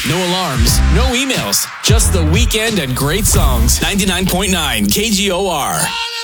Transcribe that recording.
No alarms, no emails, just the weekend and great songs. 99.9 KGOR.